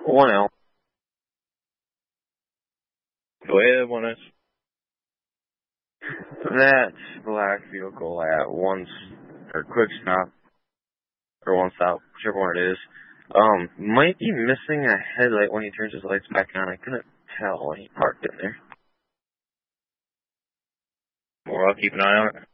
1L. Go ahead, 1S. That black vehicle at quick stop, or one stop, whichever one it is, might be missing a headlight when he turns his lights back on. I couldn't tell when he parked in there. Well, I'll keep an eye on it.